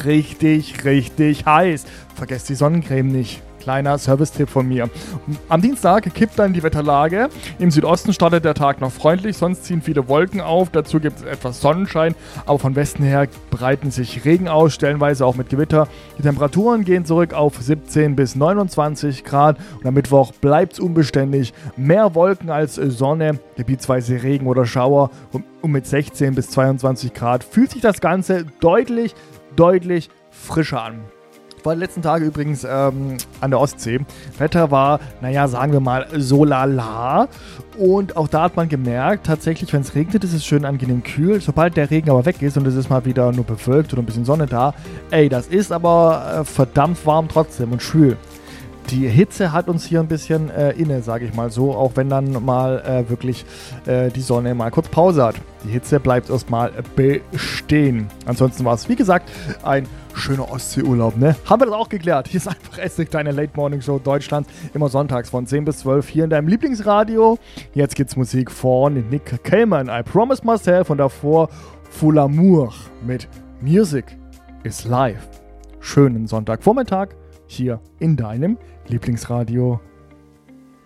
richtig, richtig heiß. Vergesst die Sonnencreme nicht. Kleiner Service-Tipp von mir. Am Dienstag kippt dann die Wetterlage. Im Südosten startet der Tag noch freundlich, sonst ziehen viele Wolken auf. Dazu gibt es etwas Sonnenschein, aber von Westen her breiten sich Regen aus, stellenweise auch mit Gewitter. Die Temperaturen gehen zurück auf 17 bis 29 Grad und am Mittwoch bleibt es unbeständig. Mehr Wolken als Sonne, gebietsweise Regen oder Schauer und mit 16 bis 22 Grad fühlt sich das Ganze deutlich frischer an. War die letzten Tage übrigens an der Ostsee. Wetter war, sagen wir mal, so lala. Und auch da hat man gemerkt, tatsächlich, wenn es regnet, ist es schön angenehm kühl. Sobald der Regen aber weg ist und es ist mal wieder nur bewölkt oder ein bisschen Sonne da, das ist aber verdammt warm trotzdem und schwül. Die Hitze hat uns hier ein bisschen inne, sage ich mal so, auch wenn dann mal wirklich die Sonne mal kurz Pause hat. Die Hitze bleibt erstmal bestehen. Ansonsten war es, wie gesagt, ein schöner Ostseeurlaub, ne? Haben wir das auch geklärt. Hier ist einfach Essig, deine Late Morning Show Deutschland. Immer sonntags von 10 bis 12 hier in deinem Lieblingsradio. Jetzt gibt's Musik von Nick Cayman, I Promise Myself und davor Full Amour mit Music is Life. Schönen Sonntagvormittag hier in deinem Lieblingsradio.